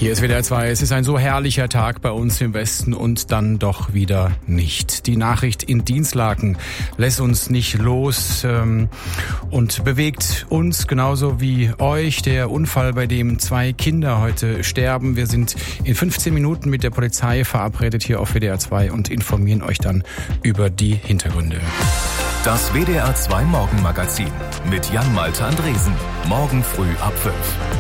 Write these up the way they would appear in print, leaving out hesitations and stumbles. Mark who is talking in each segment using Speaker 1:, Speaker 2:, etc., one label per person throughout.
Speaker 1: Hier ist WDR 2. Es ist ein so herrlicher Tag bei uns im Westen und dann doch wieder nicht. Die Nachricht in Dinslaken lässt uns nicht los und bewegt uns genauso wie euch. Der Unfall, bei dem 2 Kinder heute sterben. Wir sind in 15 Minuten mit der Polizei verabredet hier auf WDR 2 und informieren euch dann über die Hintergründe.
Speaker 2: Das WDR 2 Morgenmagazin mit Jan-Malte Andresen. Morgen früh ab 5.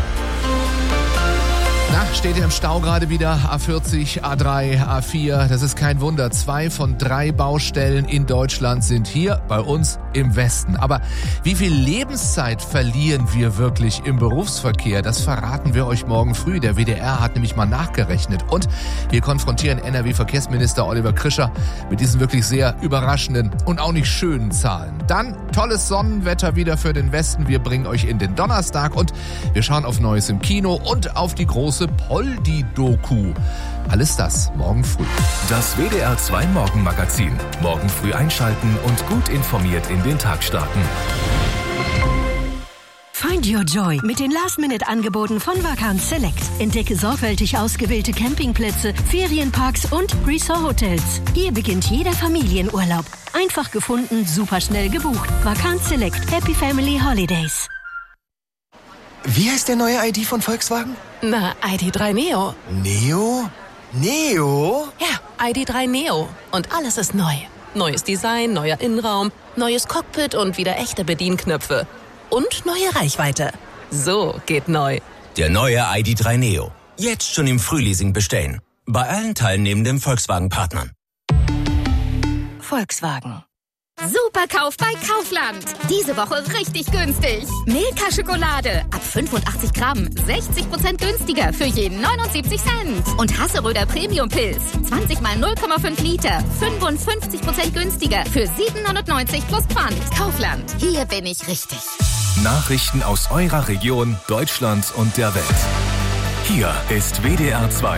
Speaker 3: Na, steht ihr im Stau gerade wieder? A40, A3, A4. Das ist kein Wunder. 2 von 3 Baustellen in Deutschland sind hier bei uns im Westen. Aber wie viel Lebenszeit verlieren wir wirklich im Berufsverkehr? Das verraten wir euch morgen früh. Der WDR hat nämlich mal nachgerechnet. Und wir konfrontieren NRW-Verkehrsminister Oliver Krischer mit diesen wirklich sehr überraschenden und auch nicht schönen Zahlen. Dann tolles Sonnenwetter wieder für den Westen. Wir bringen euch in den Donnerstag und wir schauen auf Neues im Kino und auf die große Poldi-Doku. Alles das morgen früh.
Speaker 2: Das WDR 2 Morgenmagazin. Morgen früh einschalten und gut informiert in den Tag starten.
Speaker 4: Find your joy mit den Last-Minute-Angeboten von Vacanz Select. Entdecke sorgfältig ausgewählte Campingplätze, Ferienparks und Resort-Hotels. Hier beginnt jeder Familienurlaub. Einfach gefunden, superschnell gebucht. Vacanz Select. Happy Family Holidays.
Speaker 5: Wie heißt der neue ID von Volkswagen?
Speaker 6: Na, ID.3 Neo.
Speaker 5: Neo? Neo?
Speaker 6: Ja, ID.3 Neo. Und alles ist neu. Neues Design, neuer Innenraum, neues Cockpit und wieder echte Bedienknöpfe. Und neue Reichweite. So geht neu.
Speaker 7: Der neue ID.3 Neo. Jetzt schon im Frühleasing bestellen. Bei allen teilnehmenden Volkswagen-Partnern.
Speaker 4: Volkswagen.
Speaker 8: Superkauf bei Kaufland. Diese Woche richtig günstig. Milka-Schokolade ab 85 Gramm. 60% günstiger für jeden 79 Cent. Und Hasseröder Premium-Pilz. 20 mal 0,5 Liter. 55% günstiger für 7,99 plus Pfand. Kaufland. Hier bin ich richtig.
Speaker 2: Nachrichten aus eurer Region, Deutschland und der Welt. Hier ist WDR 2.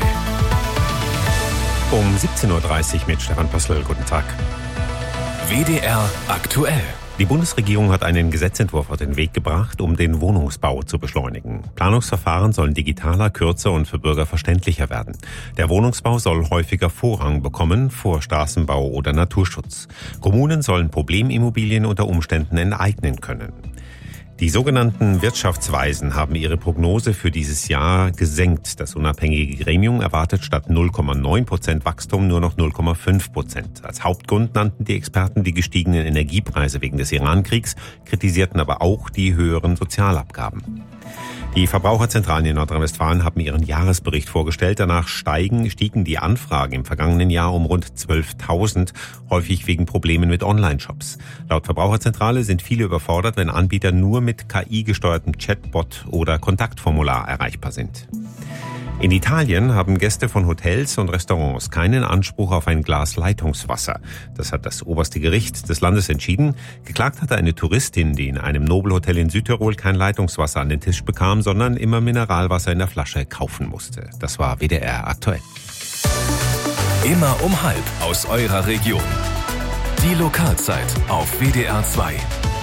Speaker 9: Um 17.30 Uhr mit Stefan Pössl. Guten Tag.
Speaker 2: WDR aktuell.
Speaker 9: Die Bundesregierung hat einen Gesetzentwurf auf den Weg gebracht, um den Wohnungsbau zu beschleunigen. Planungsverfahren sollen digitaler, kürzer und für Bürger verständlicher werden. Der Wohnungsbau soll häufiger Vorrang bekommen vor Straßenbau oder Naturschutz. Kommunen sollen Problemimmobilien unter Umständen enteignen können. Die sogenannten Wirtschaftsweisen haben ihre Prognose für dieses Jahr gesenkt. Das unabhängige Gremium erwartet statt 0,9% Wachstum nur noch 0,5%. Als Hauptgrund nannten die Experten die gestiegenen Energiepreise wegen des Iran-Kriegs, kritisierten aber auch die höheren Sozialabgaben. Die Verbraucherzentralen in Nordrhein-Westfalen haben ihren Jahresbericht vorgestellt. Danach stiegen die Anfragen im vergangenen Jahr um rund 12.000, häufig wegen Problemen mit Online-Shops. Laut Verbraucherzentrale sind viele überfordert, wenn Anbieter nur mit KI-gesteuertem Chatbot oder Kontaktformular erreichbar sind. In Italien haben Gäste von Hotels und Restaurants keinen Anspruch auf ein Glas Leitungswasser. Das hat das oberste Gericht des Landes entschieden. Geklagt hatte eine Touristin, die in einem Nobelhotel in Südtirol kein Leitungswasser an den Tisch bekam, sondern immer Mineralwasser in der Flasche kaufen musste. Das war WDR aktuell.
Speaker 2: Immer um 12:30 aus eurer Region. Die Lokalzeit auf WDR 2.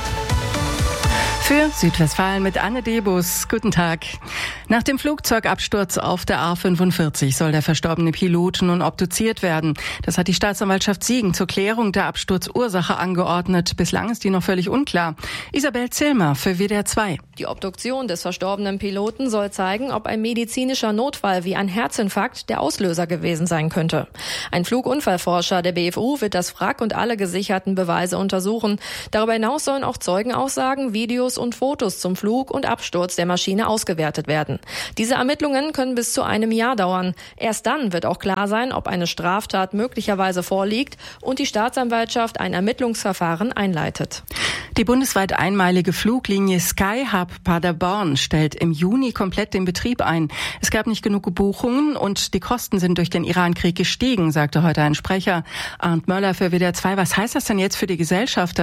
Speaker 10: Für Südwestfalen mit Anne Debus. Guten Tag. Nach dem Flugzeugabsturz auf der A45 soll der verstorbene Pilot nun obduziert werden. Das hat die Staatsanwaltschaft Siegen zur Klärung der Absturzursache angeordnet. Bislang ist die noch völlig unklar. Isabel Zillmer für WDR 2.
Speaker 11: Die Obduktion des verstorbenen Piloten soll zeigen, ob ein medizinischer Notfall wie ein Herzinfarkt der Auslöser gewesen sein könnte. Ein Flugunfallforscher der BFU wird das Wrack und alle gesicherten Beweise untersuchen. Darüber hinaus sollen auch Zeugenaussagen, Videos und Fotos zum Flug und Absturz der Maschine ausgewertet werden. Diese Ermittlungen können bis zu einem Jahr dauern. Erst dann wird auch klar sein, ob eine Straftat möglicherweise vorliegt und die Staatsanwaltschaft ein Ermittlungsverfahren einleitet.
Speaker 10: Die bundesweit einmalige Fluglinie Skyhub Paderborn stellt im Juni komplett den Betrieb ein. Es gab nicht genug Buchungen und die Kosten sind durch den Iran-Krieg gestiegen, sagte heute ein Sprecher. Arndt Möller für WDR 2. Was heißt das denn jetzt für die Gesellschafter?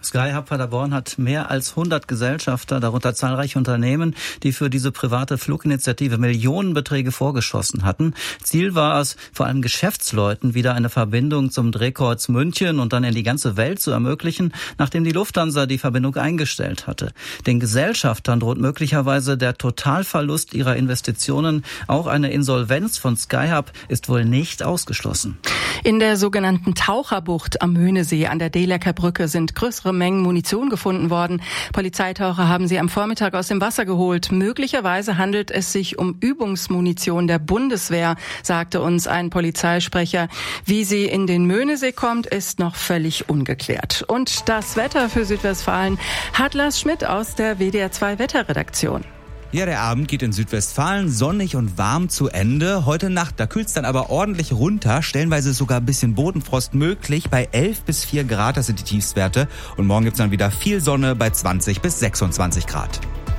Speaker 12: Skyhub Paderborn hat mehr als 100 Gesellschafter, darunter zahlreiche Unternehmen, die für diese private Fluginitiative Millionenbeträge vorgeschossen hatten. Ziel war es, vor allem Geschäftsleuten wieder eine Verbindung zum Drehkreuz München und dann in die ganze Welt zu ermöglichen, nachdem die Lufthansa die Verbindung eingestellt hatte. Den Gesellschaftern droht möglicherweise der Totalverlust ihrer Investitionen. Auch eine Insolvenz von Skyhub ist wohl nicht ausgeschlossen.
Speaker 10: In der sogenannten Taucherbucht am Möhnesee an der Dehlecker Brücke sind größere Mengen Munition gefunden worden. Polizeitaucher haben sie am Vormittag aus dem Wasser geholt. Möglicherweise handelt es sich um Übungsmunition der Bundeswehr, sagte uns ein Polizeisprecher. Wie sie in den Möhnesee kommt, ist noch völlig ungeklärt. Und das Wetter für Südwestfalen hat Lars Schmidt aus der WDR 2 Wetterredaktion.
Speaker 13: Ja, der Abend geht in Südwestfalen sonnig und warm zu Ende. Heute Nacht, da kühlt's dann aber ordentlich runter. Stellenweise ist sogar ein bisschen Bodenfrost möglich. Bei 11 bis 4 Grad, das sind die Tiefstwerte. Und morgen gibt's dann wieder viel Sonne bei 20 bis 26 Grad.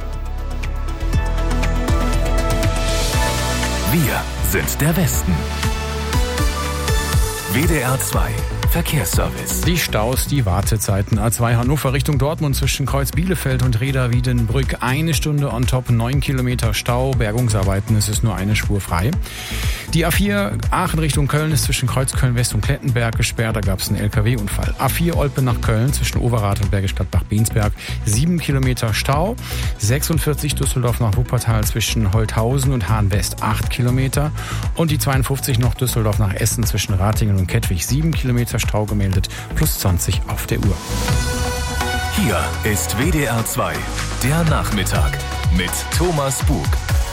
Speaker 2: Wir sind der Westen. WDR 2 Verkehrsservice.
Speaker 1: Die Staus, die Wartezeiten. A2 Hannover Richtung Dortmund zwischen Kreuz Bielefeld und Reda-Wiedenbrück. 1 Stunde on top, 9 Kilometer Stau. Bergungsarbeiten, es ist nur eine Spur frei. Die A4 Aachen Richtung Köln ist zwischen Kreuz Köln-West und Klettenberg gesperrt. Da gab es einen LKW-Unfall. A4 Olpe nach Köln zwischen Overath und Bergisch Gladbach-Bensberg. 7 Kilometer Stau. 46 Düsseldorf nach Wuppertal zwischen Holthausen und Hahn-West. 8 Kilometer. Und die 52 noch Düsseldorf nach Essen zwischen Ratingen und Kettwig. 7 Kilometer Stau gemeldet, plus 20 auf der Uhr.
Speaker 2: Hier ist WDR 2, der Nachmittag mit Thomas Bug.